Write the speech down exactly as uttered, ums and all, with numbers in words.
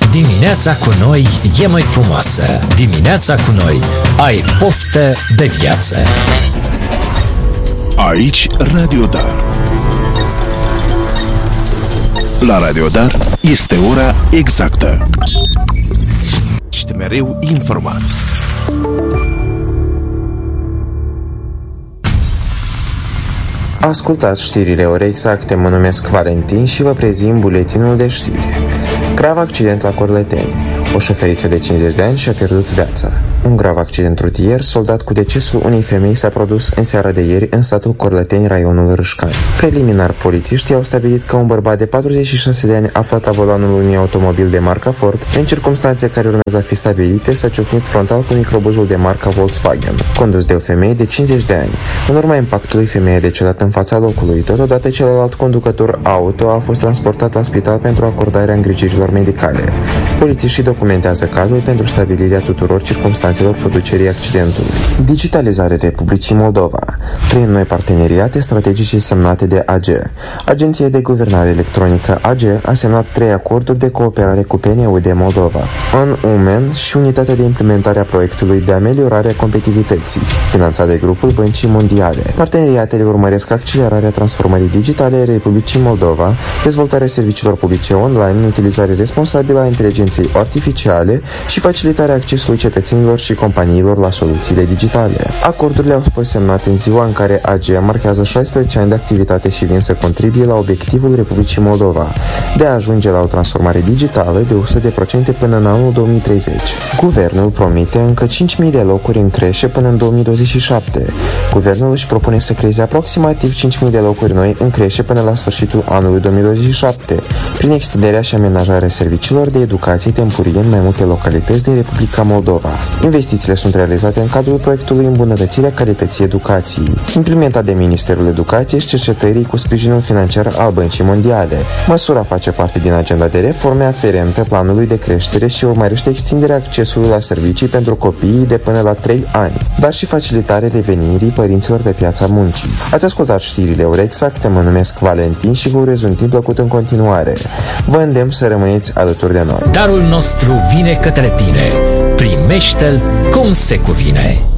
Dimineața cu noi e mai frumoasă. Dimineața cu noi ai poftă de viață. Aici Radio Dar. La Radio Dar este ora exactă. Ești mereu informat. Ascultați știrile ore exacte, mă numesc Valentin și vă prezint buletinul de știri. Grav accident la Corleteni. O șoferiță de cincizeci de ani și-a pierdut viața. Un grav accident rutier, soldat cu decesul unei femei, s-a produs în seara de ieri în satul Corleteni, raionul Râșcani. Preliminar, polițiștii au stabilit că un bărbat de patruzeci și șase de ani aflat la volanul unui automobil de marca Ford, în circumstanțe care urmează a fi stabilite, s-a ciocnit frontal cu microbuzul de marca Volkswagen, condus de o femeie de cincizeci de ani. În urma impactului, femeia a decedat în fața locului. Totodată, celălalt conducător auto a fost transportat la spital pentru acordarea îngrijirilor medicale. Polițiștii documentează cazul pentru stabilirea tuturor circumstanțelor producerii accidentului. Digitalizare Republicii Moldova. Trei noi parteneriate strategice semnate de A G. Agenția de Guvernare Electronică A G a semnat trei acorduri de cooperare cu P N U de Moldova, UNUMEN și Unitatea de Implementare a Proiectului de Ameliorare a Competitivității, finanțat de Grupul Băncii Mondiale. Parteneriatele urmăresc accelerarea transformării digitale a Republicii Moldova, dezvoltarea serviciilor publice online, utilizare responsabilă a inteligenței artificiale și facilitarea accesului cetățenilor și companiilor la soluțiile digitale. Acordurile au fost semnate în ziua în care A G marchează șaisprezece ani de activitate și vin să contribuie la obiectivul Republicii Moldova de a ajunge la o transformare digitală de o sută la sută până în anul două mii treizeci. Guvernul promite încă cinci mii de locuri în creșe până în două mii douăzeci și șapte. Guvernul își propune să creeze aproximativ cinci mii de locuri noi în creșe până la sfârșitul anului două mii douăzeci și șapte, prin extinderea și amenajarea serviciilor de educație temporie în mai multe localități din Republica Moldova. Investițiile sunt realizate în cadrul proiectului Îmbunătățirea calității educației, implementat de Ministerul Educației și Cercetării cu sprijinul financiar al Băncii Mondiale. Măsura face parte din agenda de reforme aferentă planului de creștere și urmărește extinderea accesului la servicii pentru copiii de până la trei ani, dar și facilitarea revenirii părinților pe piața muncii. Ați ascultat știrile ore exacte, mă numesc Valentin și vă urez un timp plăcut în continuare. Vă îndemn să rămâneți alături de noi. Darul nostru vine către tine. Primește-l cum se cuvine.